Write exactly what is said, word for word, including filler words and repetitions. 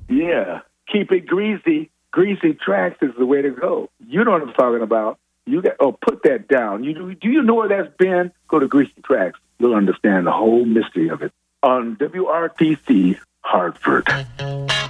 Yeah. Keep it greasy. Greasy tracks is the way to go. You know what I'm talking about. You got oh, put that down. You do, do you know where that's been? Go to Greasy Tracks. You'll understand the whole mystery of it. On W R T C Hartford.